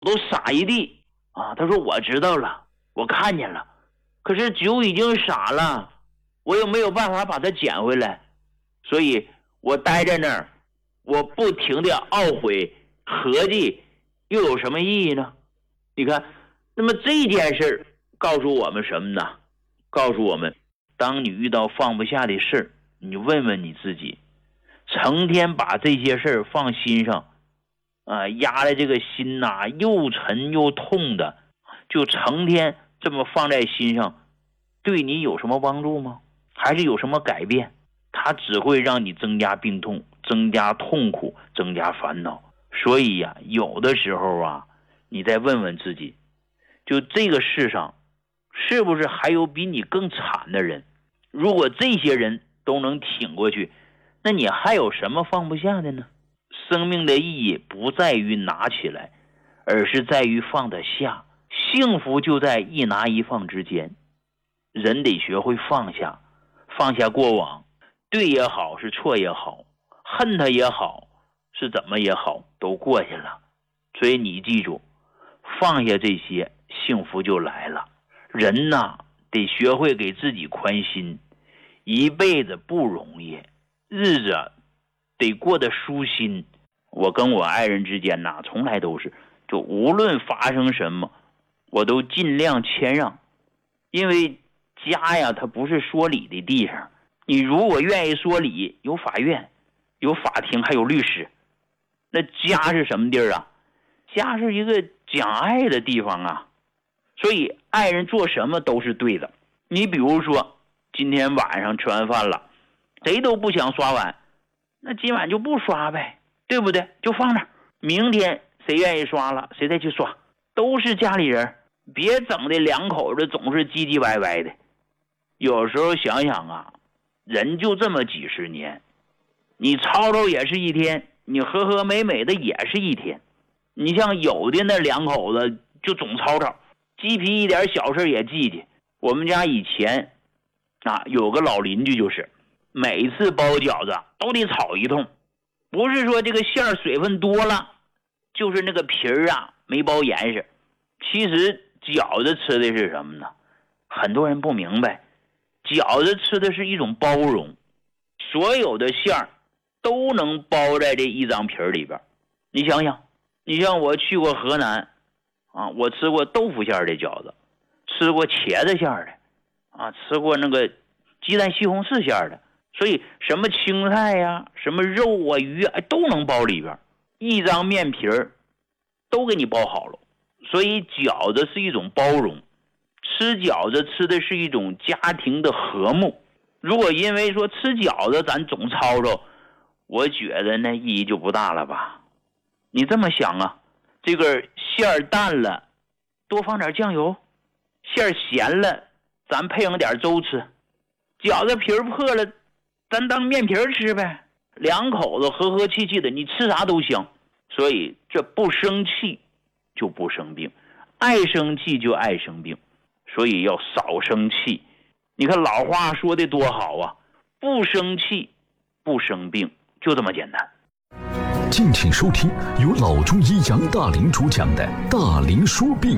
都撒一地啊。他说我知道了，我看见了，可是酒已经洒了，我又没有办法把它捡回来，所以我待在那儿，我不停的懊悔合计，又有什么意义呢？你看，那么这件事告诉我们什么呢？告诉我们，当你遇到放不下的事，你问问你自己，成天把这些事放心上压的这个心呐，又沉又痛的，就成天这么放在心上，对你有什么帮助吗？还是有什么改变？它只会让你增加病痛，增加痛苦，增加烦恼。所以呀，有的时候啊，你再问问自己，就这个世上是不是还有比你更惨的人？如果这些人都能挺过去，那你还有什么放不下的呢？生命的意义不在于拿起来，而是在于放得下。幸福就在一拿一放之间。人得学会放下，放下过往，对也好，是错也好，恨他也好，是怎么也好，都过去了。所以你记住，放下这些，幸福就来了。人呐，得学会给自己宽心，一辈子不容易，日子得过得舒心。我跟我爱人之间呐，从来都是，就无论发生什么，我都尽量谦让，因为家呀，它不是说理的地方。你如果愿意说理，有法院，有法庭，还有律师。那家是什么地儿啊？家是一个讲爱的地方啊。所以爱人做什么都是对的。你比如说，今天晚上吃完饭了，谁都不想刷碗，那今晚就不刷呗，对不对？就放那儿，明天谁愿意刷了，谁再去刷，都是家里人，别整的两口子总是唧唧歪歪的。有时候想想啊，人就这么几十年，你吵吵也是一天，你和和美美的也是一天。你像有的那两口子就总吵吵，鸡皮一点小事也记记。我们家以前有个老邻居，就是每次包饺子都得吵一通，不是说这个馅儿水分多了，就是那个皮儿没包严实。其实饺子吃的是什么呢？很多人不明白，饺子吃的是一种包容，所有的馅儿都能包在这一张皮儿里边。你想想，你像我去过河南我吃过豆腐馅儿的饺子，吃过茄子馅儿的吃过那个鸡蛋西红柿馅儿的。所以什么青菜呀，什么肉鱼都能包里边，一张面皮儿都给你包好了。所以饺子是一种包容，吃饺子吃的是一种家庭的和睦。如果因为说吃饺子咱总吵吵，我觉得那意义就不大了吧。你这么想啊，这个馅儿淡了，多放点酱油；馅儿咸了，咱配上点粥吃；饺子皮儿破了，咱当面皮儿吃呗。两口子和和气气的，你吃啥都香。所以这不生气就不生病，爱生气就爱生病，所以要少生气。你看老话说的多好啊，不生气不生病，就这么简单。 敬请收听由老中医杨大林主讲的大林说病。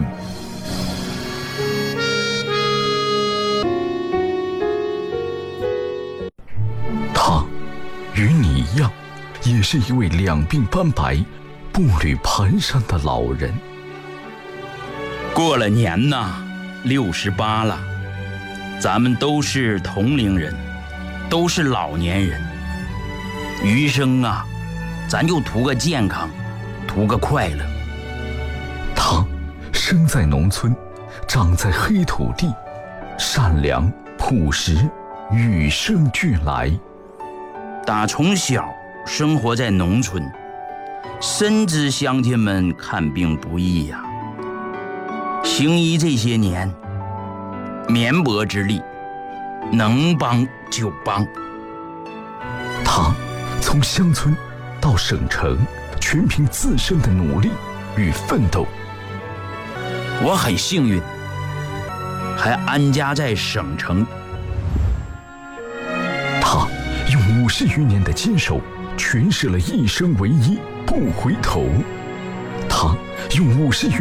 他与你一样，也是一位两鬓斑白步履蹒跚的老人。 过了年呐，68了，咱们都是同龄人，都是老年人。余生咱就图个健康，图个快乐。 他生在农村，长在黑土地，善良朴实，与生俱来。 打从小生活在农村，深知乡亲们看病不易呀。行医这些年，绵薄之力，能帮就帮。 他从乡村到省城，全凭自身的努力与奋斗。 我很幸运，还安家在省城。 他用50余年的坚守，诠释了一生为一，不回头。他他用50元